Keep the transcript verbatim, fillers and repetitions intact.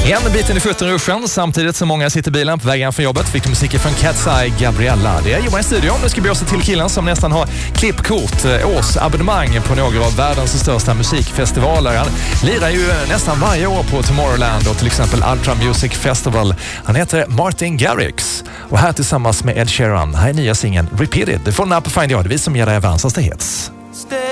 En biten i fötter ruschen, samtidigt som många sitter i bilen på vägen från jobbet, fick du musik från Cat's Eye, Gabriella. Det är Johan i studion. Nu ska vi också till killen som nästan har klippkort, årsabonnemang på några av världens största musikfestivaler. Han lirar ju nästan varje år på Tomorrowland och till exempel Ultra Music Festival. Han heter Martin Garrix och här tillsammans med Ed Sheeran, här är nya singeln Repeated. Det får den här på Find Yard, vi som ger dig världens hits.